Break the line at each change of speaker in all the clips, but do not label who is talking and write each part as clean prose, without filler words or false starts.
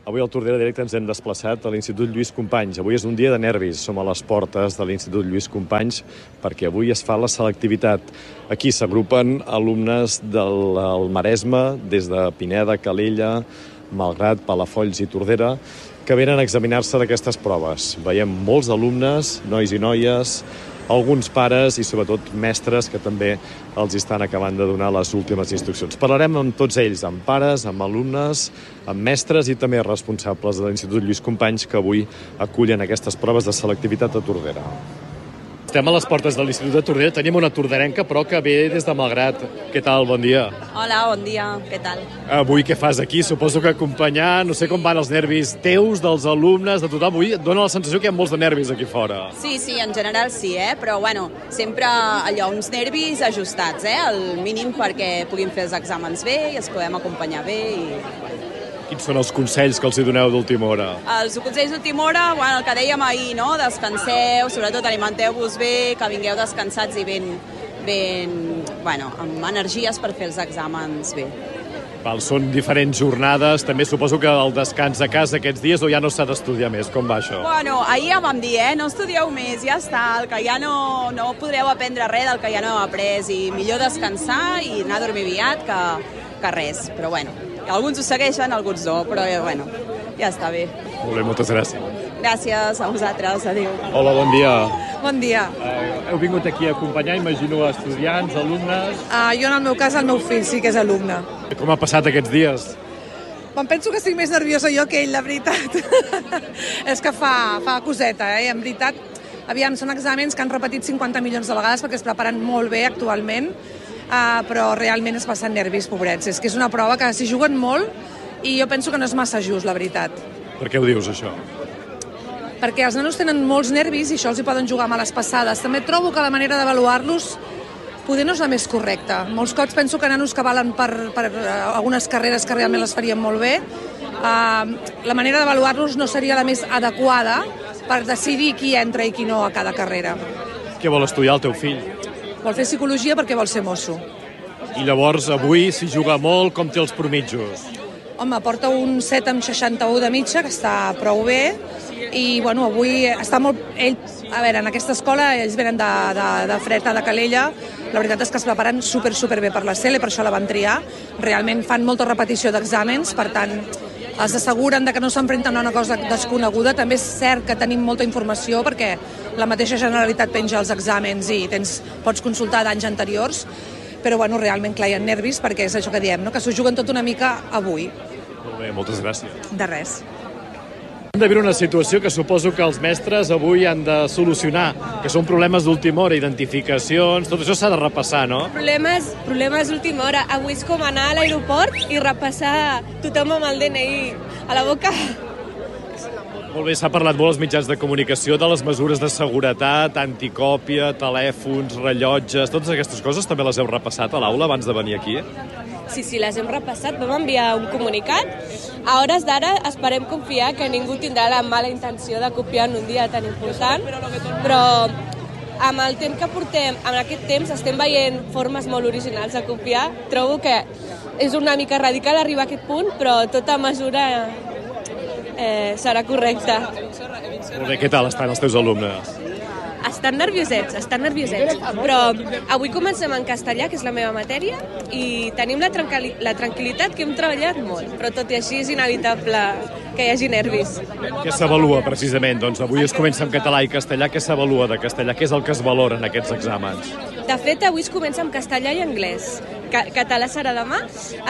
Avui al Tordera Directe ens hem desplaçat a l'Institut Lluís Companys. Avui és un dia de nervis. Som a les portes de l'Institut Lluís Companys perquè avui es fa la selectivitat. Aquí s'agrupen alumnes del Maresme, des de Pineda, Calella, Malgrat, Palafolls i Tordera, que venen a examinar-se d'aquestes proves. Veiem molts alumnes, nois i noies, alguns pares i sobretot mestres que també els estan acabant de donar les últimes instruccions. Parlarem amb tots ells, amb pares, amb alumnes, amb mestres i també responsables de l'Institut Lluís Companys que avui acullen aquestes proves de selectivitat a Tordera. Estem a les portes de l'Institut de Tordera. Tenim una torderenca, però que ve des de Malgrat. Què tal? Bon dia.
Hola, bon dia. Què tal?
Avui què fas aquí? Suposo que acompanyar, no sé com van els nervis teus, dels alumnes, de tothom. Avui et dona la sensació que hi ha molts de nervis aquí fora.
Sí, en general sí, però bueno, sempre allò, uns nervis ajustats, el mínim perquè puguin fer els exàmens bé i els podem acompanyar bé i...
Quins són els consells que els hi doneu d'última hora?
Els consells d'última hora, bueno, el que dèiem ahir, no? Descanseu, sobretot alimenteu-vos bé, que vingueu descansats i amb energies per fer els exàmens bé.
Són diferents jornades, també suposo que el descans a casa aquests dies o ja no s'ha d'estudiar més, com va això?
Bueno, ahir ja vam dir, no estudieu més, ja està, el que ja no podreu aprendre res del que ja no heu après i millor descansar i anar a dormir aviat que res, però bueno. Alguns ho segueixen, alguns no, però bueno, ja està bé.
Molt bé, moltes gràcies.
Gràcies a vosaltres, adéu.
Hola, bon dia.
Bon dia.
Heu vingut aquí a acompanyar, imagino, estudiants, alumnes...
Jo, en el meu cas, el meu fill sí que és alumne.
Com ha passat aquests dies?
Em penso que estic més nerviosa jo que ell, la veritat. És que fa coseta, En veritat, aviam, són exàmens que han repetit 50 milions de vegades perquè es preparen molt bé actualment, però realment es passen nervis, pobrets. És que és una prova que s'hi juguen molt i jo penso que no és massa just, la veritat.
Per què ho dius, això?
Perquè els nanos tenen molts nervis i això els hi poden jugar males passades. També trobo que la manera d'avaluar-los poder no és la més correcta. Molts cops penso que nanos que valen per algunes carreres que realment les farien molt bé, la manera d'avaluar-los no seria la més adequada per decidir qui entra i qui no a cada carrera.
Què vol estudiar el teu fill?
Vol fer psicologia perquè vol ser mosso.
I llavors avui s'hi juga molt, com té els promitjos?
Home, porta un 7 amb 61 de mitja, que està prou bé, i bueno, avui està molt... en aquesta escola ells venen de Freta, de Calella, la veritat és que es preparen super bé per la CEL, per això la van triar, realment fan molta repetició d'exàmens, per tant, es asseguren que no s'enfrenten a una cosa desconeguda. També és cert que tenim molta informació perquè la mateixa Generalitat penja els exàmens i pots consultar d'anys anteriors, però bueno, realment clar, hi ha nervis perquè és això que diem, que s'ho juguen tot una mica avui.
Molt bé, moltes gràcies.
De res.
Hem de viure una situació que suposo que els mestres avui han de solucionar, que són problemes d'última hora, identificacions, tot això s'ha de repassar, no?
Problemes d'última hora. Avui és com anar a l'aeroport i repassar tothom amb el DNI a la boca.
Molt bé, s'ha parlat molt als mitjans de comunicació de les mesures de seguretat, anticòpia, telèfons, rellotges, totes aquestes coses també les heu repassat a l'aula abans de venir aquí?
Sí, les hem repassat. Vam enviar un comunicat. A hores d'ara esperem confiar que ningú tindrà la mala intenció de copiar en un dia tan important, però amb el temps que portem, en aquest temps estem veient formes molt originals de copiar. Trobo que és una mica radical arribar a aquest punt, però tota mesura serà correcta.
Molt bé, què tal estan els teus alumnes?
Estan nerviosets, però avui comencem en castellà, que és la meva matèria, i tenim la tranquil·litat que hem treballat molt, però tot i així és inevitable que hi hagi nervis.
Què s'avalua precisament? Doncs avui es comença en català i castellà. Què s'avalua de castellà? Què és el que es valora en aquests exàmens?
De fet, avui es comença amb castellà i anglès. Català serà demà.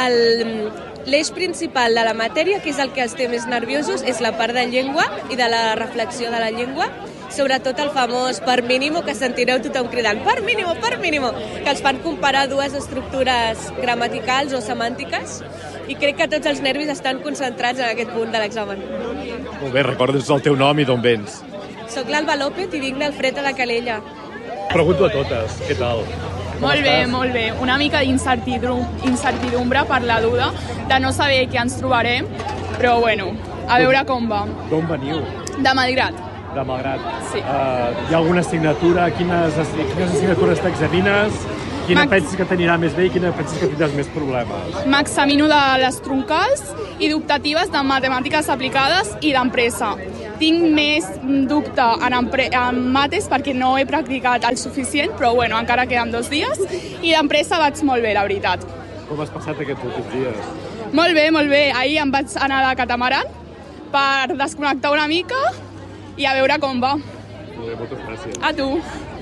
L'eix principal de la matèria, que és el que els té més nerviosos, és la part de llengua i de la reflexió de la llengua, sobretot el famós per mínimo, que sentireu tothom cridant per mínimo, que els fan comparar dues estructures gramaticals o semàntiques, i crec que tots els nervis estan concentrats en aquest punt de l'examen.
Molt bé, recorda'ns el teu nom i d'on vens.
Soc l'Alba López i vinc del Freta de Calella.
Pregunto a totes, què tal?
Molt bé. Una mica d'incertidumbre per la duda de no saber què ens trobarem, però bueno, a veure com va.
D'on veniu?
De Malgrat.
De Malgrat.
Sí.
Hi ha alguna assignatura? Quines assignatures t'examines? Quina penses que t'anirà més bé i quina penses que tindràs més problemes?
M'examino de les troncals i d'optatives de matemàtiques aplicades i d'empresa. Tinc més dubte en mates perquè no he practicat el suficient, però bueno, encara queden 2 dies. I d'empresa vaig molt bé, la veritat.
Com has passat aquests últims dies?
Molt bé, molt bé. Ahir em vaig anar de catamaran per desconnectar una mica i a veure com va.
Molt bé, moltes gràcies.
A tu.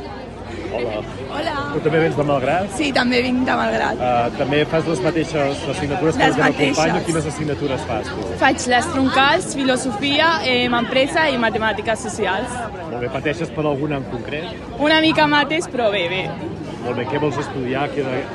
Hola.
Hola.
Tu també vens de Malgrat?
Sí, també vinc de Malgrat.
També fas les mateixes assignatures que el teu company o quines assignatures fas tu?
Faig les troncals, filosofia, empresa i matemàtiques socials.
Molt bé, pateixes per alguna en concret?
Una mica mates, però bé, bé.
Molt bé, què vols estudiar?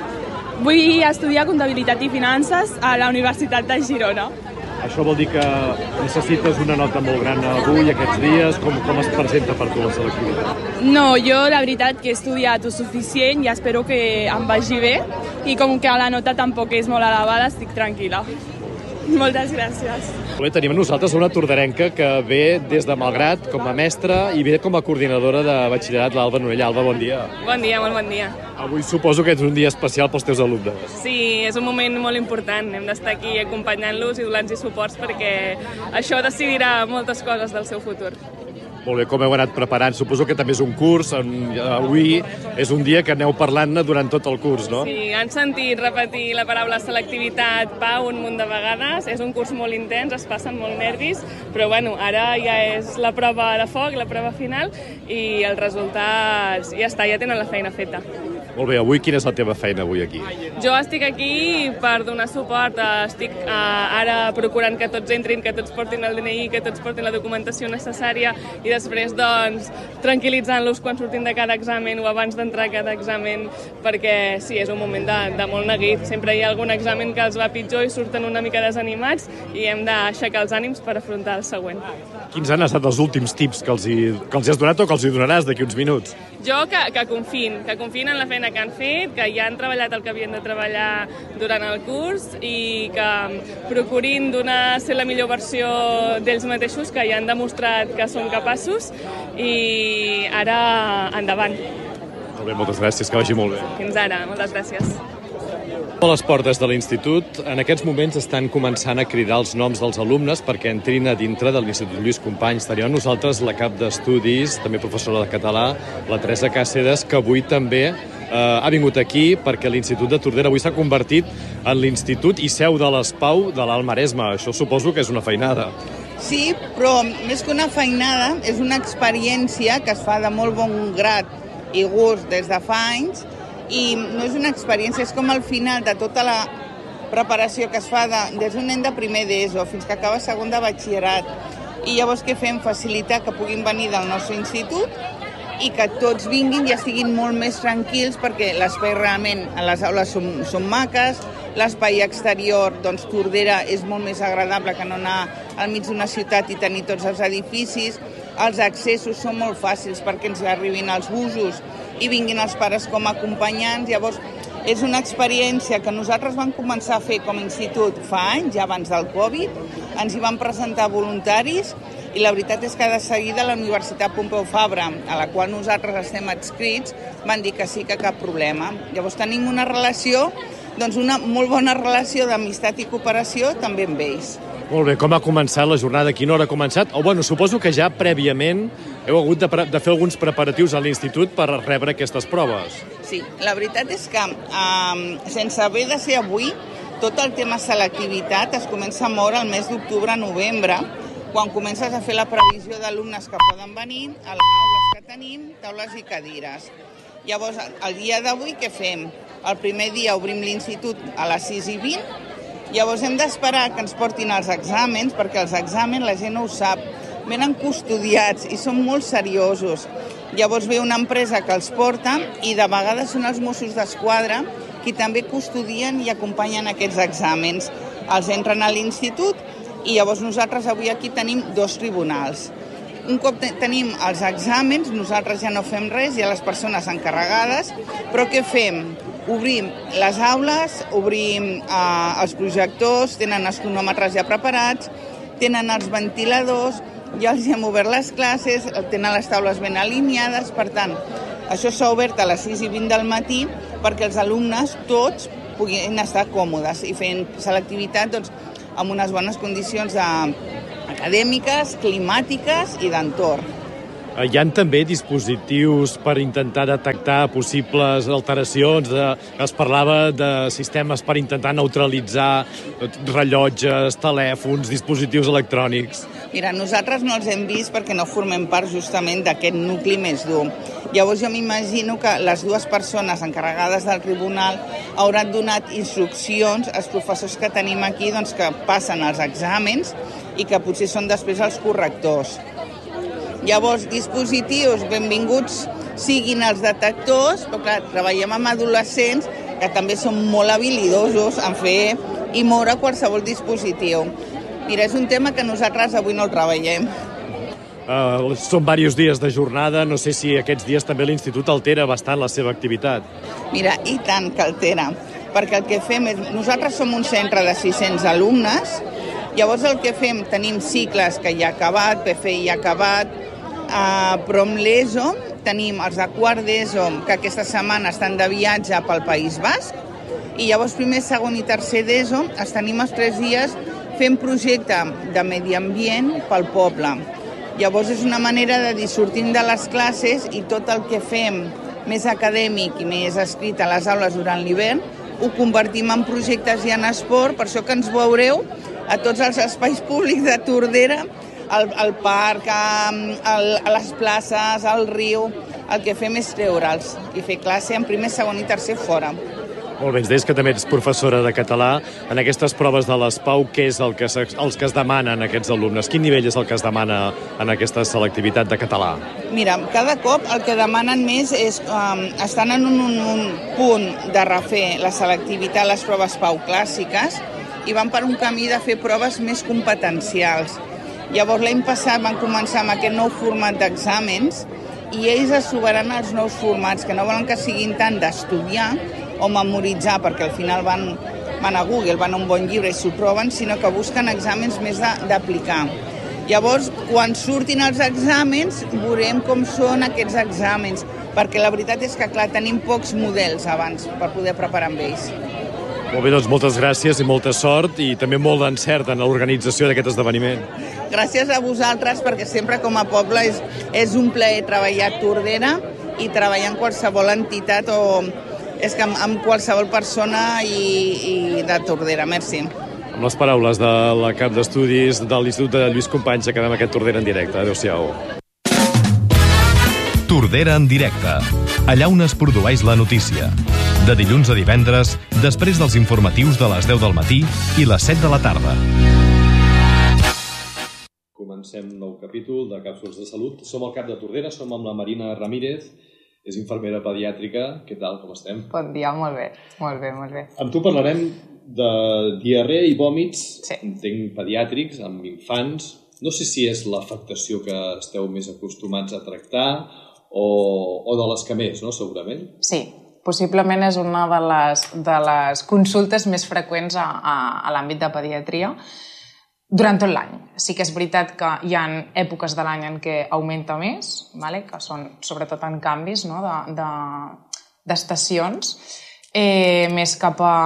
Vull estudiar comptabilitat i finances a la Universitat de Girona.
Això vol dir que necessites una nota molt gran avui, aquests dies? Com es presenta per tu la selectivitat?
No, jo la veritat que he estudiat el suficient i espero que em vagi bé i com que la nota tampoc és molt elevada, estic tranquil·la. Moltes gràcies.
Bé, tenim a nosaltres una tordarenca que ve des de Malgrat com a mestra i ve com a coordinadora de batxillerat, l'Alba Norella. Alba, bon dia.
Bon dia, molt bon dia.
Avui suposo que és un dia especial pels teus alumnes.
Sí, és un moment molt important. Hem d'estar aquí acompanyant-los i donant-los suports perquè això decidirà moltes coses del seu futur.
Molt bé, com heu anat preparant? Suposo que també és un curs. Avui és un dia que aneu parlant-ne durant tot el curs, no?
Sí, han sentit repetir la paraula selectivitat, Pau, un munt de vegades. És un curs molt intens, es passen molt nervis, però bueno, ara ja és la prova de foc, la prova final, i els resultats ja està, ja tenen la feina feta.
Molt bé, avui quina és la teva feina avui aquí?
Jo estic aquí per donar suport, estic ara procurant que tots entrin, que tots portin el DNI, que tots portin la documentació necessària i després, doncs, tranquil·litzant-los quan surtin de cada examen o abans d'entrar a cada examen, perquè sí, és un moment de molt neguit. Sempre hi ha algun examen que els va pitjor i surten una mica desanimats i hem d'aixecar els ànims per afrontar el següent.
Quins han estat els últims tips que els has donat o que els hi donaràs d'aquí uns minuts?
Jo que confiïn en la feina que han fet, que ja han treballat el que havien de treballar durant el curs i que procurin ser la millor versió d'ells mateixos, que ja han demostrat que són capaços, i ara endavant.
Molt bé, moltes gràcies, que vagi molt bé.
Fins ara, moltes gràcies.
A les portes de l'institut, en aquests moments estan començant a cridar els noms dels alumnes perquè entrin a dintre de l'Institut Lluís Companys. Tenim amb nosaltres la cap d'estudis, també professora de català, la Teresa Càceres, que avui també ha vingut aquí perquè l'Institut de Tordera avui s'ha convertit en l'Institut i seu de l'ESPAU de l'Alt Maresme. Això suposo que és una feinada.
Sí, però més que una feinada, és una experiència que es fa de molt bon grat i gust des de fa anys, i no és una experiència, és com al final de tota la preparació que es fa des d'un nen de primer d'ESO fins que acaba segon de batxillerat. I llavors què fem? Facilitar que puguin venir del nostre institut i que tots vinguin i estiguin molt més tranquils, perquè l'espai realment a les aules són maques, l'espai exterior, doncs Tordera és molt més agradable que no anar al mig d'una ciutat i tenir tots els edificis, els accessos són molt fàcils perquè ens arribin els busos i vinguin els pares com a acompanyants. Llavors, és una experiència que nosaltres vam començar a fer com a institut fa anys, ja abans del Covid. Ens hi van presentar voluntaris i la veritat és que de seguida la Universitat Pompeu Fabra, a la qual nosaltres estem adscrits, van dir que sí, que cap problema. Llavors tenim una relació, doncs una molt bona relació d'amistat i cooperació també amb ells.
Molt bé, com ha començat la jornada? A quina hora ha començat? O bueno, suposo que ja prèviament heu hagut de fer alguns preparatius a l'institut per rebre aquestes proves.
Sí, la veritat és que sense haver de ser avui, tot el tema selectivitat es comença a moure el mes d'octubre-novembre, quan comences a fer la previsió d'alumnes que poden venir a les aules que tenim, taules i cadires. Llavors, el dia d'avui què fem? El primer dia obrim l'institut a les 6:20, llavors hem d'esperar que ens portin els exàmens, perquè els exàmens, la gent no ho sap, venen custodiats i són molt seriosos. Llavors ve una empresa que els porta i de vegades són els Mossos d'Esquadra qui també custodien i acompanyen aquests exàmens. Els entren a l'institut i llavors nosaltres avui aquí tenim 2 tribunals. Un cop tenim els exàmens, nosaltres ja no fem res, hi ha les persones encarregades, però què fem? Obrim les aules, obrim els projectors, tenen els cronòmetres ja preparats, tenen els ventiladors, ja els hem obert les classes, tenen les taules ben alineades, per tant, això s'ha obert a les 6:20 del matí perquè els alumnes tots puguin estar còmodes i fent selectivitat amb unes bones condicions acadèmiques, climàtiques i d'entorn.
Hi ha també dispositius per intentar detectar possibles alteracions. Es parlava de sistemes per intentar neutralitzar rellotges, telèfons, dispositius electrònics.
Mira, nosaltres no els hem vist perquè no formem part justament d'aquest nucli més dur. Llavors jo m'imagino que les dues persones encarregades del tribunal hauran donat instruccions als professors que tenim aquí que passen els exàmens i que potser són després els correctors. Llavors, dispositius, benvinguts siguin els detectors, però clar, treballem amb adolescents que també són molt habilidosos en fer i moure qualsevol dispositiu. Mira, és un tema que nosaltres avui no el treballem.
Són diversos dies de jornada, no sé si aquests dies també l'Institut altera bastant la seva activitat.
Mira, i tant que altera, perquè el que fem és... Nosaltres som un centre de 600 alumnes, llavors el que fem, tenim cicles que ja ha acabat, PFI ja ha acabat, però amb l'ESO tenim els de quart d'ESO que aquesta setmana estan de viatge pel País Basc i llavors primer, segon i tercer d'ESO els tenim els 3 dies fent projecte de medi ambient pel poble. Llavors és una manera de dir sortim de les classes i tot el que fem més acadèmic i més escrit a les aules durant l'hivern ho convertim en projectes i en esport, per això que ens veureu a tots els espais públics de Tordera, al parc, a les places, al riu. El que fem és treure'ls i fer classe en primer, segon i tercer fora.
Molt bé, ens deies que també ets professora de català. En aquestes proves de l'ESPAU, què és el que es demanen aquests alumnes? Quin nivell és el que es demana en aquesta selectivitat de català?
Mira, cada cop el que demanen més és... estan en un punt de refer la selectivitat, les proves PAU clàssiques, i van per un camí de fer proves més competencials. Llavors l'any passat van començar amb aquest nou format d'exàmens i ells es trobaran els nous formats, que no volen que siguin tant d'estudiar o memoritzar, perquè al final van a Google, van a un bon llibre i s'ho troben, sinó que busquen exàmens més d'aplicar. Llavors, quan surtin els exàmens, veurem com són aquests exàmens, perquè la veritat és que, clar, tenim pocs models abans per poder preparar amb ells.
Molt bé, doncs moltes gràcies i molta sort i també molt d'encert en l'organització d'aquest esdeveniment.
Gràcies a vosaltres, perquè sempre com a poble és un plaer treballar a Tordera i treballar en qualsevol entitat o és que amb qualsevol persona i de Tordera. Merci.
Amb les paraules de la cap d'estudis de l'Institut de Lluís Companys acabem aquest Tordera en directe. Adéu-siau.
Tordera en directe, allà on es produeix la notícia. De dilluns a divendres, després dels informatius de les 10 del matí i les 7 de la tarda.
Comencem un nou capítol de Càpsules de Salut. Som al CAP de Tordera, som amb la Marina Ramírez, és infermera pediàtrica. Què tal, com estem?
Bon dia, molt bé, molt bé, molt bé.
Amb tu parlarem de diarrea i vòmits,
sí.
Entenc pediàtrics, amb infants. No sé si és l'afectació que esteu més acostumats a tractar o de les que més, no? Segurament.
Sí, possiblement és una de les consultes més freqüents a l'àmbit de pediatria durant tot l'any. Sí que és veritat que hi ha èpoques de l'any en què augmenta més, que són sobretot en canvis d'estacions, més cap a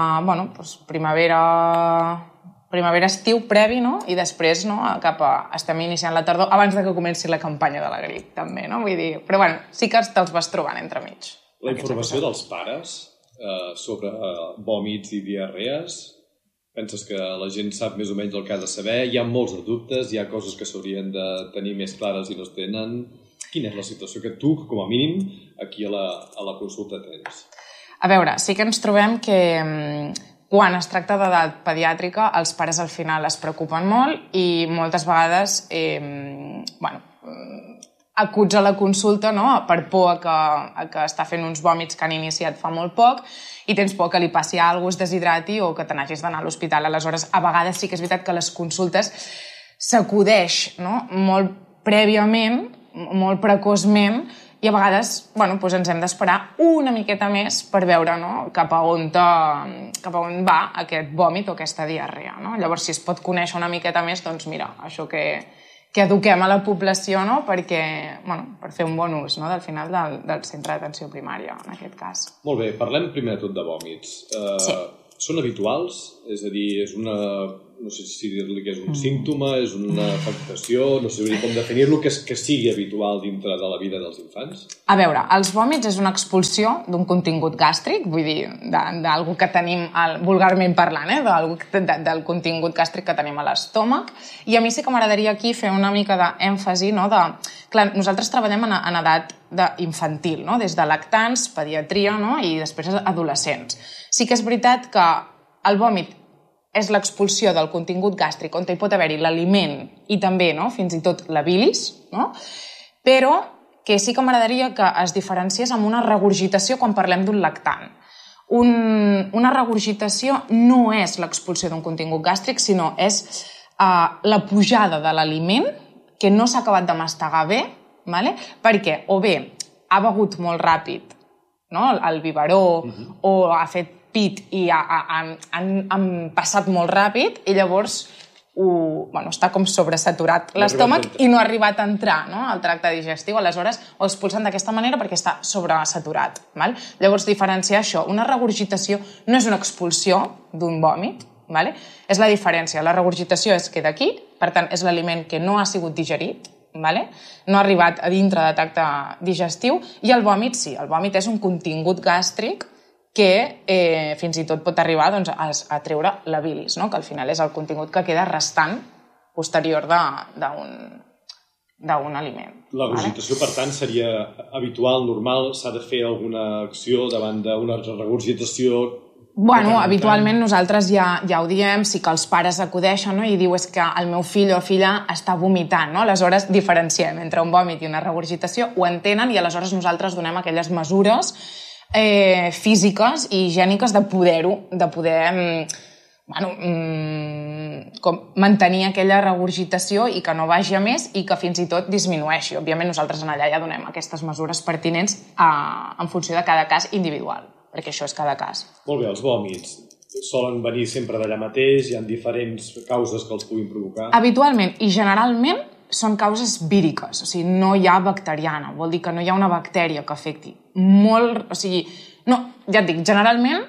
primavera-estiu previ, i després cap a estem iniciant la tardor abans que comenci la campanya de la grip, també. Però sí que te'ls vas trobant entremig.
La informació dels pares sobre vòmits i diarrees, penses que la gent sap més o menys el que ha de saber? Hi ha molts de dubtes, hi ha coses que s'haurien de tenir més clares i no es tenen. Quina és la situació que tu, com a mínim, aquí a la consulta tens?
A veure, sí que ens trobem que quan es tracta d'edat pediàtrica, els pares al final es preocupen molt i moltes vegades acuds a la consulta per por a que està fent uns vòmits que han iniciat fa molt poc i tens por que li passi alguna cosa, es deshidrati o que te n'hagis d'anar a l'hospital. Aleshores, a vegades sí que és veritat que les consultes s'acudeix molt prèviament, molt precoçment, i a vegades ens hem d'esperar una miqueta més per veure cap a on va aquest vòmit o aquesta diarrea. Llavors, si es pot conèixer una miqueta més, doncs mira, això que que eduquem a la població, no? Perquè, per fer un bon ús, no? Del final del centre d'atenció primària, en aquest cas.
Molt bé, parlem primer de tot de vòmits.
Sí.
Són habituals? És a dir, és una... no sé si dir-li que és un símptoma, és una afectació, no sé com definir-lo, que sigui habitual dintre de la vida dels infants?
A veure, els vòmits és una expulsió d'un contingut gàstric, vull dir, d'algú que tenim, vulgarment parlant, del contingut gàstric que tenim a l'estómac, i a mi sí que m'agradaria aquí fer una mica d'èmfasi, no? Clar, nosaltres treballem en edat infantil, no? Des de lactants, pediatria, no? I després adolescents. Sí que és veritat que el vòmit és l'expulsió del contingut gàstric on hi pot haver-hi l'aliment i també, no? Fins i tot la bilis, no? Però que sí que m'agradaria que es diferenciés amb una regurgitació quan parlem d'un lactant. Una regurgitació no és l'expulsió d'un contingut gàstric, sinó és la pujada de l'aliment que no s'ha acabat de mastegar bé, perquè o bé ha begut molt ràpid el biberó o ha fet pit i han passat molt ràpid i llavors està com sobresaturat l'estómac i no ha arribat a entrar al tracte digestiu, aleshores ho expulsen d'aquesta manera perquè està sobresaturat. Llavors diferenciar això, una regurgitació no és una expulsió d'un vòmit, és la diferència, la regurgitació es queda aquí, per tant és l'aliment que no ha sigut digerit, no ha arribat a dintre de tracte digestiu, i el vòmit sí, el vòmit és un contingut gàstric que fins i tot pot arribar a treure la bilis, que al final és el contingut que queda restant posterior d'un aliment.
La regurgitació, per tant, seria habitual, normal? S'ha de fer alguna acció davant d'una regurgitació?
Habitualment nosaltres ja ho diem, sí que els pares acudeixen i diu és que el meu fill o filla està vomitant, aleshores diferenciem entre un vòmit i una regurgitació, ho entenen i aleshores nosaltres donem aquelles mesures físiques i higièniques de poder mantenir aquella regurgitació i que no vagi a més i que fins i tot disminueixi. Òbviament nosaltres allà ja donem aquestes mesures pertinents en funció de cada cas individual, perquè això és cada cas.
Molt bé, els vòmits solen venir sempre d'allà mateix? Hi ha diferents causes que els puguin provocar?
Habitualment i generalment són causes víriques, o sigui, no hi ha bacteriana, vol dir que no hi ha una bactèria que afecti molt, o sigui, no, ja et dic, generalment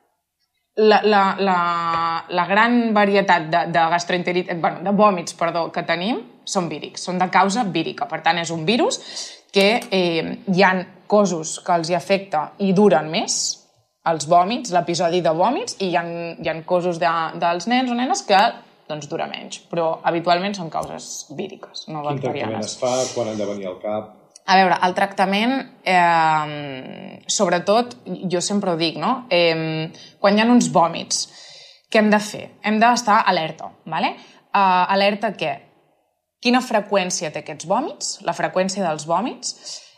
la gran varietat de gastroenteritis, de vòmits, que tenim són vírics, són de causa vírica, per tant és un virus que hi ha cossos que els hi afecta i duren més, els vòmits, l'episodi de vòmits, i hi ha cossos dels nens o nenes que dura menys, però habitualment són causes víriques, no bacterianes.
Quin tractament es fa? Quan han de venir al cap?
A veure, el tractament, sobretot, jo sempre ho dic, quan hi ha uns vòmits, què hem de fer? Hem d'estar alerta, alerta què? Quina freqüència té aquests vòmits? La freqüència dels vòmits?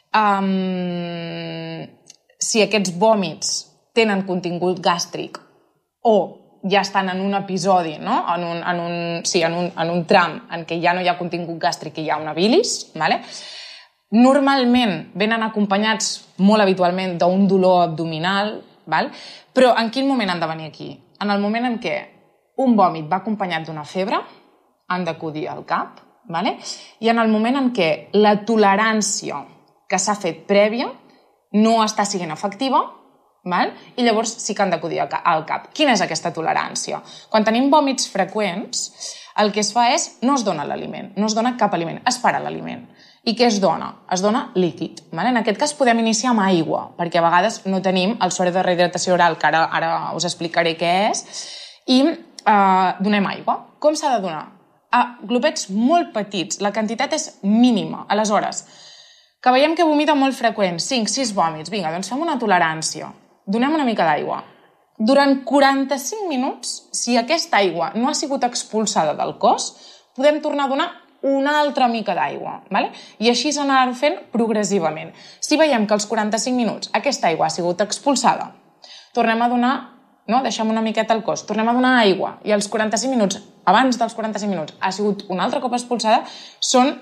Si aquests vòmits tenen contingut gàstric o ja estan en un episodi, en un tram en què ja no hi ha contingut gàstric i hi ha una bilis, normalment venen acompanyats molt habitualment d'un dolor abdominal, però en quin moment han de venir aquí? En el moment en què un vòmit va acompanyat d'una febre, han d'acudir al CAP, i en el moment en què la tolerància que s'ha fet prèvia no està sent efectiva, i llavors sí que han d'acudir al CAP. Quina és aquesta tolerància? Quan tenim vòmits freqüents, el que es fa és no es dona l'aliment, no es dona cap aliment, es para l'aliment. I què es dona? Es dona líquid. En aquest cas podem iniciar amb aigua, perquè a vegades no tenim el suero de rehidratació oral, que ara us explicaré què és, i donem aigua. Com s'ha de donar? A glopets molt petits, la quantitat és mínima. Aleshores, que veiem que vomita molt freqüent, 5-6 vòmits, vinga, doncs fem una tolerància. Donem una mica d'aigua. Durant 45 minuts, si aquesta aigua no ha sigut expulsada del cos, podem tornar a donar una altra mica d'aigua. I així s'anarà fent progressivament. Si veiem que als 45 minuts aquesta aigua ha sigut expulsada, tornem a donar, deixem una miqueta al cos, tornem a donar aigua, i als 45 minuts, abans dels 45 minuts, ha sigut un altre cop expulsada, són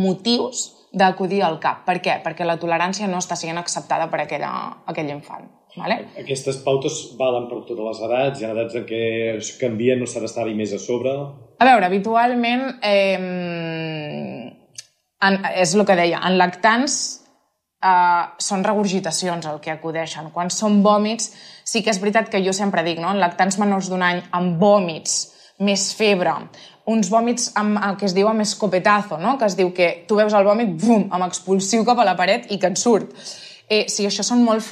motius d'acudir al CAP. Per què? Perquè la tolerància no està sent acceptada per aquell infant. Vale?
Aquestes pautes valen per totes les edats, hi ha edats en què es canvien, no s'ha d'estar-hi més a sobre?
A veure, habitualment és el que deia, en lactants són regurgitacions el que acudeixen. Quan són vòmits, sí que és veritat que jo sempre dic, no? En lactants menors d'un any amb vòmits, més febre, uns vòmits que es diu amb escopetazo, no? Que es diu que tu veus el vòmit, bum, amb expulsiu cap a la paret i que et surt. Si això són molt